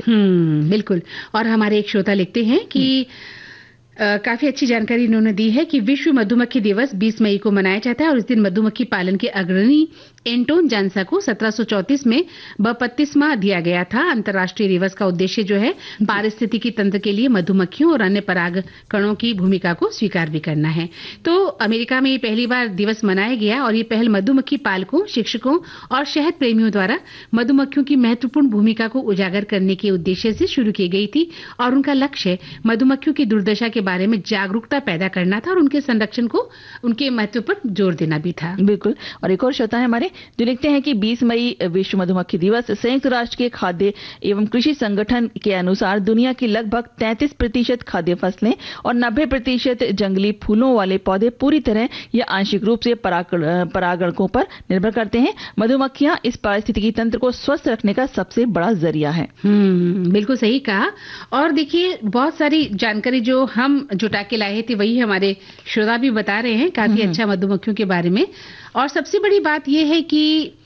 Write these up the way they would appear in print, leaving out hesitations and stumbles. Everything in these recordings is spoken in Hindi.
बिल्कुल। और हमारे एक श्रोता लिखते हैं कि काफी अच्छी जानकारी इन्होंने दी है कि विश्व मधुमक्खी दिवस 20 मई को मनाया जाता है और इस दिन मधुमक्खी पालन के अग्रणी एंटोन जानसा को 1734 में 32वां दिया गया था। अंतर्राष्ट्रीय दिवस का उद्देश्य जो है पारिस्थितिकी तंत्र के लिए मधुमक्खियों और अन्य परागकणों की भूमिका को स्वीकार भी करना है। तो अमेरिका में ये पहली बार दिवस मनाया गया और ये पहल मधुमक्खी पालकों, शिक्षकों और शहद प्रेमियों द्वारा मधुमक्खियों की महत्वपूर्ण भूमिका को उजागर करने के उद्देश्य से शुरू की गई थी और उनका लक्ष्य मधुमक्खियों की दुर्दशा के बारे में जागरूकता पैदा करना था और उनके संरक्षण को, उनके महत्व पर जोर देना भी था। बिल्कुल। और एक और श्रोता है हमारे जो लिखते हैं कि 20 मई विश्व मधुमक्खी दिवस संयुक्त राष्ट्र के खाद्य एवं कृषि संगठन के अनुसार दुनिया की लगभग 33% खाद्य फसलें और 90% जंगली फूलों वाले पौधे पूरी तरह या आंशिक रूप से परागणकों पर निर्भर करते हैं। मधुमक्खियां इस पारिस्थितिकी तंत्र को स्वस्थ रखने का सबसे बड़ा जरिया है। बिल्कुल सही कहा। और देखिए बहुत सारी जानकारी जो हम जुटा के लाए थे वही हमारे श्रोता भी बता रहे हैं काफी अच्छा मधुमक्खियों के बारे में। और सबसे बड़ी बात यह है कि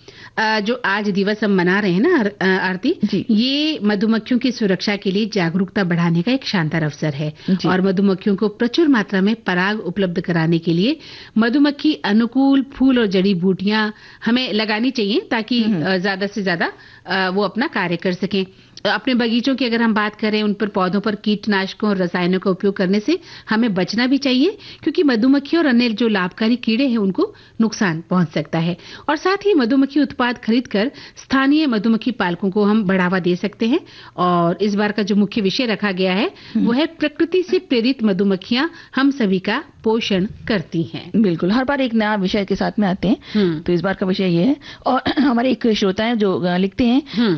जो आज दिवस हम मना रहे हैं ना आरती, ये मधुमक्खियों की सुरक्षा के लिए जागरूकता बढ़ाने का एक शानदार अवसर है और मधुमक्खियों को प्रचुर मात्रा में पराग उपलब्ध कराने के लिए मधुमक्खी अनुकूल फूल और जड़ी बूटियां हमें लगानी चाहिए ताकि ज्यादा से ज्यादा वो अपना कार्य कर सकें। अपने बगीचों की अगर हम बात करें, उन पर पौधों पर कीटनाशकों और रसायनों का उपयोग करने से हमें बचना भी चाहिए क्योंकि मधुमक्खी और अन्य जो लाभकारी कीड़े हैं उनको नुकसान पहुंच सकता है। और साथ ही मधुमक्खी उत्पाद खरीदकर स्थानीय मधुमक्खी पालकों को हम बढ़ावा दे सकते हैं। और इस बार का जो मुख्य विषय रखा गया है वो है प्रकृति से प्रेरित मधुमक्खियां हम सभी का पोषण करती हैं। बिल्कुल, हर बार एक नया विषय के साथ में आते हैं तो इस बार का विषय ये है। और हमारे एक श्रोता है जो लिखते हैं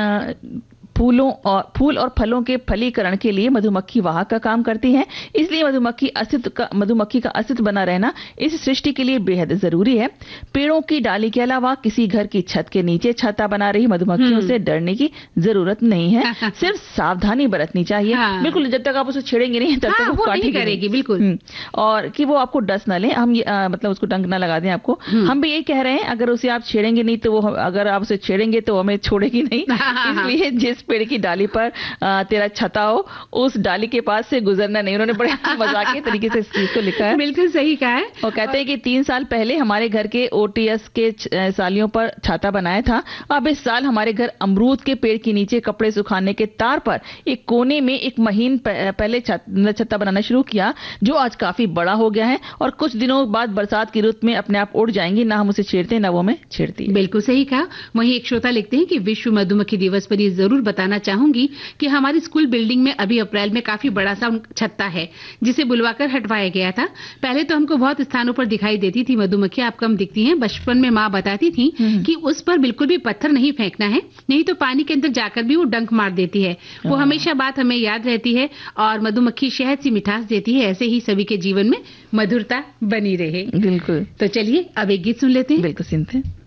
कि फूल और फलों के फलीकरण के लिए मधुमक्खी वाहक का काम करती है, इसलिए मधुमक्खी का अस्तित्व बना रहना इस सृष्टि के लिए बेहद जरूरी है। पेड़ों की डाली के अलावा किसी घर की छत के नीचे छाता बना रही मधुमक्खियों से डरने की जरूरत नहीं है, सिर्फ सावधानी बरतनी चाहिए। बिल्कुल, जब तक आप उसे छेड़ेंगे नहीं तब तक वो काटेगी करेगी। बिल्कुल। और कि वो आपको डस न ले, हम मतलब उसको डंक न लगा दें आपको। हम भी यही कह रहे हैं, अगर उसे आप छेड़ेंगे नहीं तो वो, अगर आप उसे छेड़ेंगे तो हमें छोड़ेगी नहीं। इसलिए जिस पेड़ की डाली पर तेरा छता हो उस डाली के पास से गुजरना नहीं। उन्होंने बड़े मजाकिया तरीके से इस चीज को लिखा है। बिल्कुल सही कहा है। और कहते हैं कि 3 साल पहले हमारे घर के ओटीएस के सालियों पर छाता बनाया था। अब इस साल हमारे घर अमरूद के पेड़ के नीचे कपड़े सुखाने के तार पर एक कोने में एक महीन पहले छत्ता बनाना शुरू किया जो आज काफी बड़ा हो गया है और कुछ दिनों बाद बरसात की रुत में अपने आप उड़ जाएंगी। ना हम उसे छेड़ते ना वो हमें छेड़ती। बिल्कुल सही कहा। वहीं एक श्रोता लिखते हैं कि विश्व मधुमक्खी दिवस पर ये जरूर बताना चाहूंगी कि हमारी स्कूल बिल्डिंग में अभी अप्रैल में काफी बड़ा सा छत्ता है जिसे बुलवाकर हटवाया गया था। पहले तो हमको बहुत स्थानों पर दिखाई देती थी मधुमक्खियां, अब कम दिखती हैं। बचपन में माँ बताती थी कि उस पर बिल्कुल भी पत्थर नहीं फेंकना है, नहीं तो पानी के अंदर जाकर भी वो डंक मार देती है। वो हमेशा बात हमें याद रहती है और मधुमक्खी शहद सी मिठास देती है। ऐसे ही सभी के जीवन में मधुरता बनी रहे। बिल्कुल। तो चलिए अब एक गीत सुन लेते हैं। बिल्कुल सुनते हैं।